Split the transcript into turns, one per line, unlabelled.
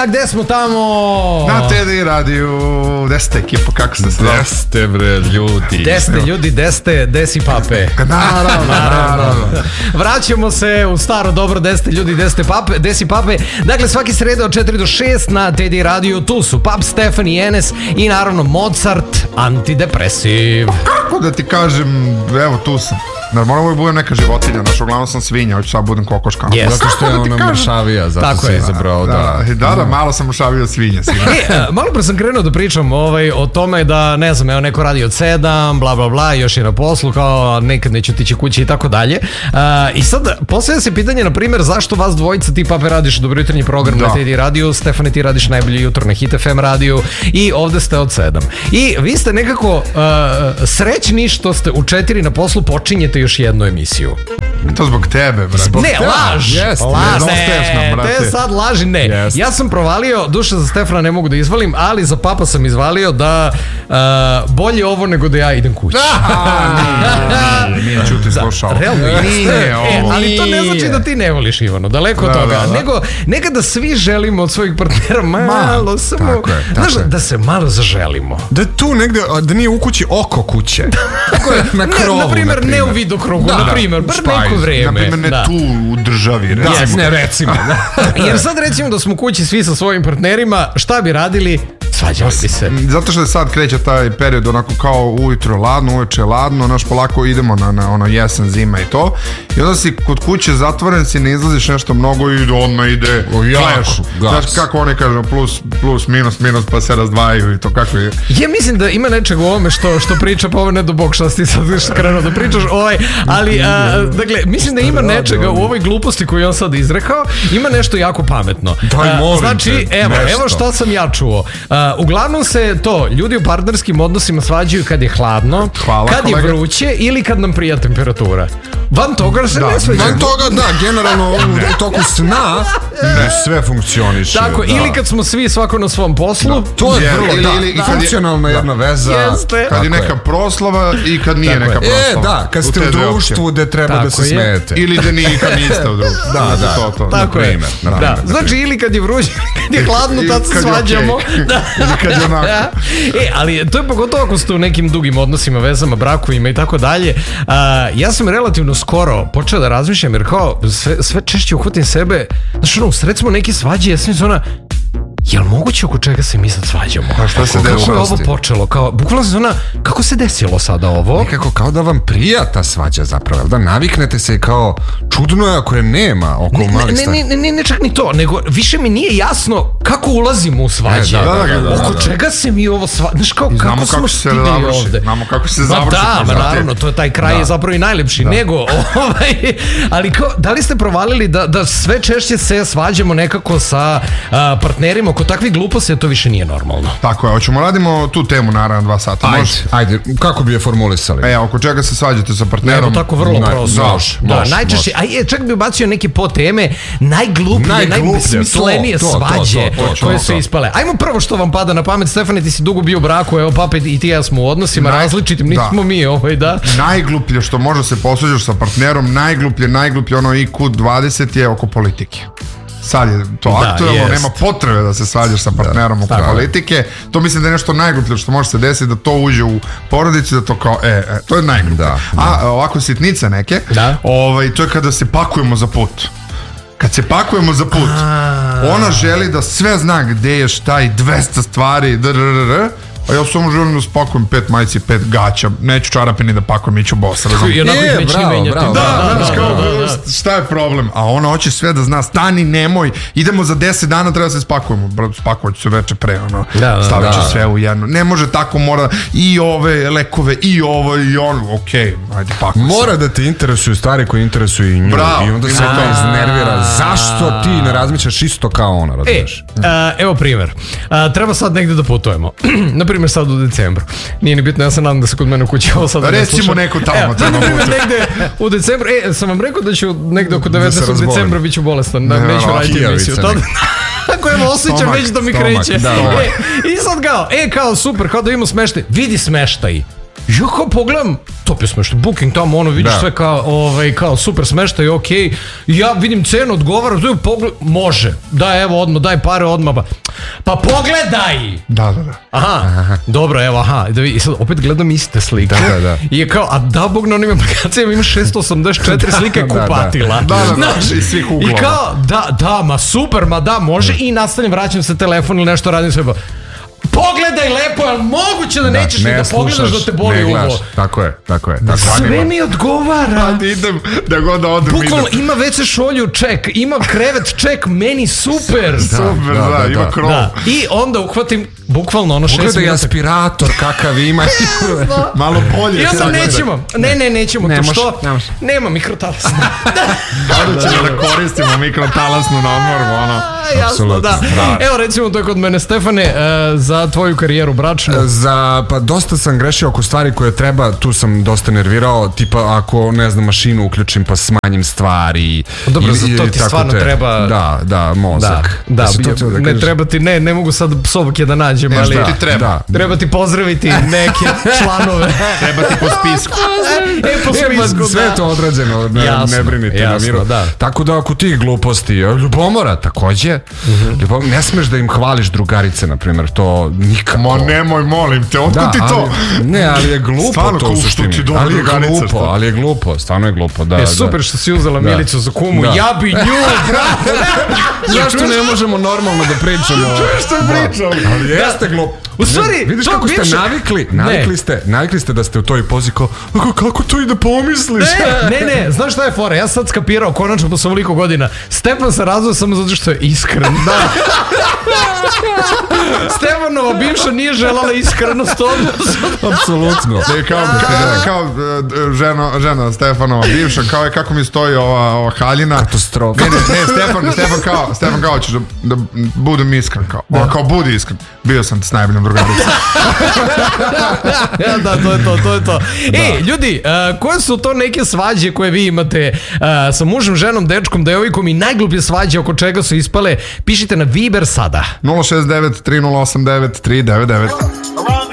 a gde smo tamo?
Na TD radiju, gde ste ekipa, kako ste se?
Gde ste bre ljudi?
Gde ste, desi pape?
Naravno.
Vraćamo se u staro dobro, deste ljudi, desi pape. Dakle, svaki sreda od 4 do 6 na TD radiju, tu su Pap, Stefan i Enes i naravno Mozart, antidepresiv.
Kako da ti kažem, evo tu sam. Normalno uvijek budem neka životinja, znaš, uglavnom sam svinja, hoću sad budem kokoška.
Yes.
Zato što je ona mršavija, zato se izabrao,
da, malo sam mršavio svinja.
Malo pre sam krenuo da pričam o tome da, ne znam, evo neko radi od 7, bla bla bla, još je na poslu, kao nekad neću tići kući i tako dalje. I sad, postavlja se pitanje, na primjer, zašto vas dvojica, ti Pape radiš dobro jutarnji program na TD radiju, Stefane ti radiš najbolje jutro na Hit FM radiju i ovde ste od 7. I vi ste nekako srećni što ste u 4 na poslu, počinjete još jednu emisiju.
To zbog tebe, brate.
Ne, laž! Te sad laži, ne.
Jest.
Ja sam provalio, duše za Stefana ne mogu da izvalim, ali za Papa sam izvalio da bolje ovo nego da ja idem kući.
Nije čuti slušao.
Realno
nije ovo.
Ali to ne znači da ti ne voliš Ivano, daleko od toga. Nego nekada svi želimo od svojih partnera malo samo, znaš, da se malo zaželimo.
Da je tu negde, da nije u kući oko kuće. Na krovu,
na primjer, ne u vidokrugu, na primjer, bar neko vreme.
Na primjer, ne tu u državi, recimo.
Ne, recimo. Jer sad recimo da smo kući svi sa svojim partnerima, šta bi radili? Svađali bi se.
Zato što sad kreće taj period onako kao ujutro ladno, uveče ladno, naš polako idemo na ono jesen, zima i to. I onda si kod kuće zatvoren, si ne izlaziš nešto mnogo i odmah ide clash. Znaš kako oni kažu plus, minus, pa se razdvajaju i to kako je.
Ja mislim da ima nečeg u ovome što priča, pa ovo ne do bog šta ti sad krenuo da pričaš, ali dakle, mislim da ima nečega u ovoj gluposti koju on sad izrekao, ima nešto jako pametno. Znači, evo šta sam ja čuo. Uglavnom se to, ljudi u partnerskim odnosima svađaju kad je hladno, kad je vruće ili kad nam prija temperatura. Van toga se ne svađaju.
Van toga, da, generalno u toku sna sve funkcioniše.
Tako, ili kad smo svi svako na svom poslu.
To je vrlo, funkcionalna jedna veza.
Kad je neka proslava i kad nije neka proslava.
Kad ste u društvu gde treba da se smijete.
Ili da nikad niste u društvu.
Da.
Tako je. Znači, ili kad je vruće, kad je hladno, tad se svađamo.
Ili kad je onako.
Ali to je pogotovo ako ste u nekim dugim odnosima, vezama, brakovima i tako dalje. Ja sam relativno skoro počeo da razmišljam, jer kao sve češće uhvatim sebe, znaš ono, usred smo neke svađe, ja sam ona, jel moguće oko čega se mi sad svađamo?
A šta se desilo?
Kako je ovo počelo? Bukvalno se ona, kako se desilo sada ovo?
Nekako kao da vam prija ta svađa zapravo, da naviknete se kao čudno je ako je nema oko malih stvari.
Ne čak ni to, nego više mi nije jasno kako ulazimo u svađe. Oko čega se mi ovo svađa? Znaš kako smo stigli ovde?
Znamo kako se završi.
Da, naravno, taj kraj je zapravo i najlepši. Nego, ali da li ste provalili da sve češće se svađamo nekako sa partnerima oko takvih gluposti, to više nije normalno.
Tako je, hoćemo radimo tu temu naravno 2 sata.
Ajde, kako bi je formulisali?
Oko čega se svađate sa partnerom?
Evo tako vrlo prosto. Najčešće, čak bi ubacio neke podteme, najgluplje, najbesmislenije svađe koje su ispale. Ajmo prvo što vam pada na pamet. Stefane, ti si dugo bio u braku, evo Papa i ti ja smo u odnosima različitim, nismo mi
Najgluplje što može se posvađaš sa partnerom, najgluplje ono IQ 20 je oko politike. Sad je to aktuelno, nema potrebe da se svađaš sa partnerom oko politike. To mislim da je nešto najgluplje što može se desiti, da to uđe u porodicu, da to kao, to je najgluplje. A ovako sitnice neke, to je kada se pakujemo za put. Kad se pakujemo za put, ona želi da sve zna gde je šta i 200 stvari, a ja samo želim da spakujem 5 majici, 5 gaća, neću čarape ni da pakujem, iću boss, razumijem. Šta je problem? A ona hoće sve da zna, stani, nemoj, idemo za 10 dana, treba se spakujemo, spakovat ću se veče pre, stavit ću sve u jedno, ne može tako, mora i ove lekove, i ovo, i ono, okej, ajde pakujem se.
Mora da te interesuju stvari koje interesuju i nju, i onda se to iznervira, zašto ti ne razmišljaš isto kao ona, razumiješ?
Evo primjer, treba sad negde da putujemo, naprimjer sad u decembru. Nije ni bitno, ja se nadam da se kod mene u kući ovo sad ne sluša.
Recimo neko tamo.
Negde u decembru, sam vam rekao da ću negde oko 19. decembra bit ću bolestan, neću raditi emisiju. Tako evo osjećam već da mi kreće. I sad kao super, kao da imamo smeštaj. Vidi smeštaj. Ja kao pogledam, stop je smeštaj, booking tamo, ono, vidiš sve kao super smeštaj, okej. Ja vidim cenu, odgovaram, pogled, može, daj evo odmah, daj pare odmah, pa pogledaj!
Da.
Aha, dobro, evo, i sad opet gledam iste slike.
Da.
I je kao, a da bog na onim aplikacijama ima 684 slike kupatila.
I svih uglova.
I kao, da, ma super, ma da, može, i nastavljam, vraćam se telefon ili nešto radim sve. Pogledaj lepo, ali moguće da nećeš ni da pogledaš da te boli uvo.
Tako je.
Sve mi odgovara.
Idem da god da odem.
Bukvalno ima WC šolju, ček, ima krevet, ček, meni super.
Super, ima krov.
I onda uhvatim bukvalno ono 6 minuta.
Pogledaj aspirator kakav ima.
Malo bolje.
I onda nećemo. Ne, što? Nema mikrotalasnu.
Kada ćemo da koristimo mikrotalasnu na odmoru, ono.
Jasno, da. Evo recimo to je kod mene, Stefane, za tvoju karijeru bračnu.
Pa dosta sam grešio oko stvari koje treba, tu sam dosta nervirao, tipa ako, ne znam, mašinu uključim pa smanjim stvari.
Dobro, za to ti stvarno treba...
Da, mozak.
Da, ne treba ti, ne mogu sad psovke da nađem, ali treba ti pozdraviti neke članove.
Treba ti po spisku.
Po spisku,
sve je to odrađeno, ne brinite na miru. Tako da ako tih gluposti, ljubomora takođe, ne smeš da im hvališ drugarice, na primjer, to nikako.
Ma nemoj, molim te, otkud ti to?
Ne, ali je glupo to u suštini. Ali je glupo, stvarno je glupo.
Super što si uzela Milicu za kumu, ja bi nju, bravo.
Zašto ne možemo normalno da pričamo?
Što pričam?
Ali jeste glupo.
U stvari,
vidiš kako ste navikli ste da ste u toj pozi kao, kako to i da pomisliš?
Ne, znaš šta je fora? Ja sam sad skapirao, konačno posle ovoliko godina, Stefan se razvio samo zato što je iskren. Stefanova bivša nije želala iskrenost odnosno.
Apsolutno.
Kao žena Stefanova bivša, kao je kako mi stoji ova haljina.
Katastrofa.
Ne, Stefan kao ćeš da budem iskren. Kao budi iskren. Bio sam s najboljom drugaricom.
Da, to je to. Ljudi, koje su to neke svađe koje vi imate sa mužem, ženom, dečkom, devojkom i najgluplje svađe oko čega su ispale? Pišite na Viber sada.
069 3089 399.